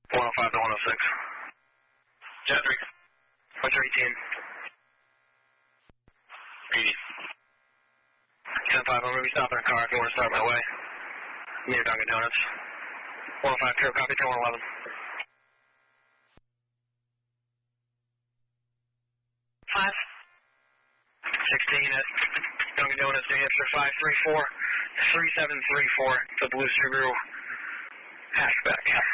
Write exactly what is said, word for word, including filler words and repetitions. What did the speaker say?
one oh five to one oh six. Jet three. Winter eighteen. eighty. ten five, I'm going to be stopping a car if you want to start my way. Near Dunkin' Donuts. one oh five, true, copy, ten one eleven. five. sixteen at Dunkin' Donuts, New Hampshire, five three four three seven three four, the Blue Subaru hatchback.